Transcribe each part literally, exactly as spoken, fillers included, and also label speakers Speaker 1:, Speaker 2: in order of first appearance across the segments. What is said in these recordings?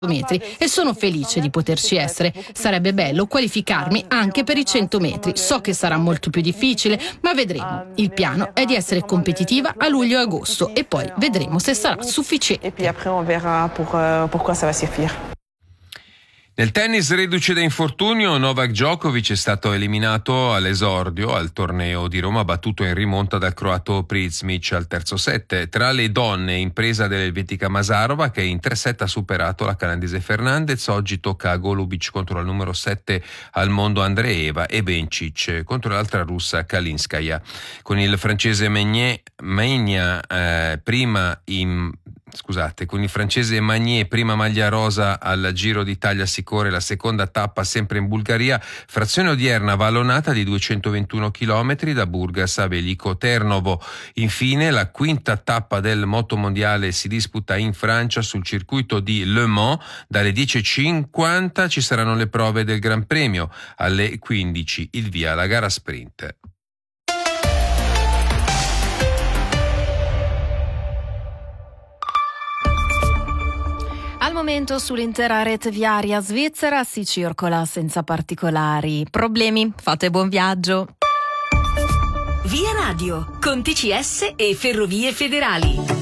Speaker 1: metri e sono felice di poterci essere. Sarebbe bello qualificarmi anche per i cento metri. So che sarà molto più difficile, ma vedremo. Il piano è di essere competitiva a luglio e agosto e poi vedremo se sarà sufficiente.
Speaker 2: Nel tennis reduce da infortunio, Novak Djokovic è stato eliminato all'esordio al torneo di Roma, battuto in rimonta dal croato Prizmic al terzo set. Tra le donne, impresa dell'elvetica Masarova, che in tre set ha superato la canadese Fernandez. Oggi tocca a Golubic contro la numero sette al mondo Andreeva e Bencic contro l'altra russa Kalinskaya. Con il francese Meunier, Magna eh, prima in Scusate, con il francese Magnier, prima maglia rosa al Giro d'Italia, si corre la seconda tappa sempre in Bulgaria, frazione odierna vallonata di duecentoventuno chilometri da Burgas a Veliko Ternovo. Infine la quinta tappa del motomondiale si disputa in Francia sul circuito di Le Mans. Dalle dieci e cinquanta ci saranno le prove del Gran Premio, alle quindici il via alla gara sprint.
Speaker 3: Al momento sull'intera rete viaria svizzera si circola senza particolari problemi. Fate buon viaggio.
Speaker 4: Via Radio, con T C S e Ferrovie Federali.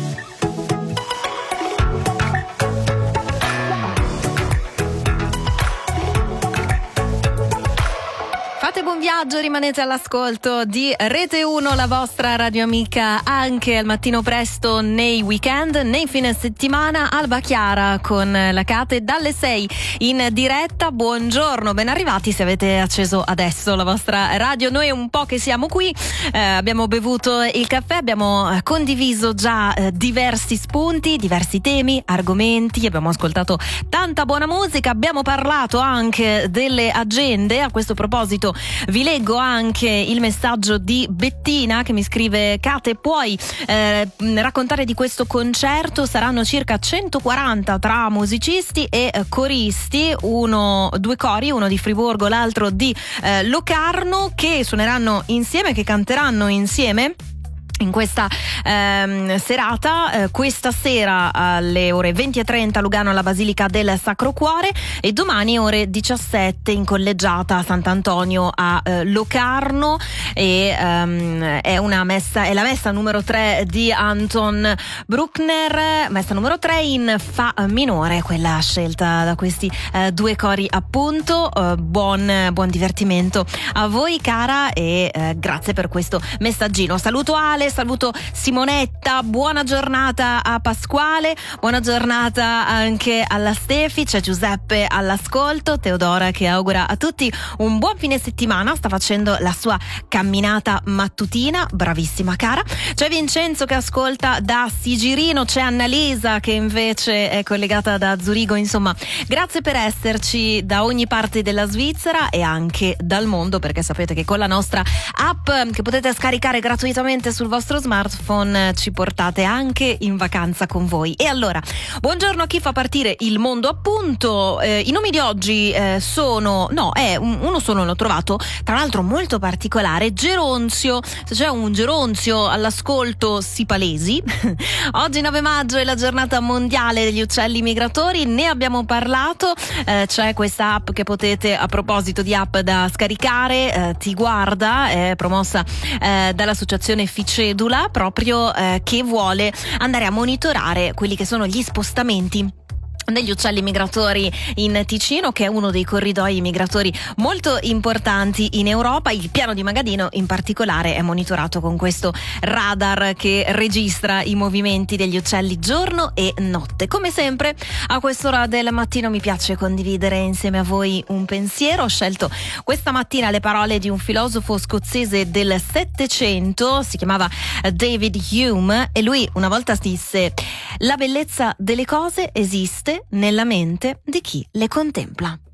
Speaker 3: Fate buon viaggio, rimanete all'ascolto di Rete uno, la vostra radio amica anche al mattino presto, nei weekend, nei fine settimana. Alba Chiara con la Cate dalle sei in diretta. Buongiorno, ben arrivati se avete acceso adesso la vostra radio. Noi un po' che siamo qui, eh, abbiamo bevuto il caffè, abbiamo condiviso già eh, diversi spunti, diversi temi, argomenti, abbiamo ascoltato tanta buona musica, abbiamo parlato anche delle agende. A questo proposito vi leggo anche il messaggio di Bettina che mi scrive: Cate, puoi eh, raccontare di questo concerto? Saranno circa centoquaranta tra musicisti e eh, coristi, uno, due cori, uno di Friburgo, l'altro di eh, Locarno, che suoneranno insieme, che canteranno insieme in questa ehm, serata, eh, questa sera alle ore venti e trenta a Lugano alla Basilica del Sacro Cuore e domani ore diciassette in collegiata a Sant'Antonio a eh, Locarno, e ehm, è una messa, è la messa numero tre di Anton Bruckner, messa numero tre in fa minore, quella scelta da questi eh, due cori appunto. Eh, buon, buon divertimento a voi cara e eh, grazie per questo messaggino. Saluto Ale, saluto Simonetta, buona giornata a Pasquale, buona giornata anche alla Stefi, c'è Giuseppe all'ascolto, Teodora che augura a tutti un buon fine settimana, sta facendo la sua camminata mattutina, bravissima cara. C'è Vincenzo che ascolta da Sigirino, c'è Annalisa che invece è collegata da Zurigo. Insomma, grazie per esserci da ogni parte della Svizzera e anche dal mondo, perché sapete che con la nostra app che potete scaricare gratuitamente sul vostro smartphone ci portate anche in vacanza con voi. E allora, buongiorno a chi fa partire il mondo appunto. Eh, i nomi di oggi eh, sono, no, è uno solo l'ho trovato, tra l'altro molto particolare, Geronzio. Se c'è un Geronzio all'ascolto si palesi. Oggi nove maggio è la giornata mondiale degli uccelli migratori, ne abbiamo parlato, eh, c'è questa app che potete, a proposito di app da scaricare, eh, Ti Guarda, è promossa eh, dall'associazione Ficedula, proprio eh, che vuole andare a monitorare quelli che sono gli spostamenti degli uccelli migratori in Ticino, che è uno dei corridoi migratori molto importanti in Europa. Il piano di Magadino in particolare è monitorato con questo radar che registra i movimenti degli uccelli giorno e notte. Come sempre a quest'ora del mattino mi piace condividere insieme a voi un pensiero. Ho scelto questa mattina le parole di un filosofo scozzese del Settecento, si chiamava David Hume, e lui una volta disse: la bellezza delle cose esiste nella mente di chi le contempla.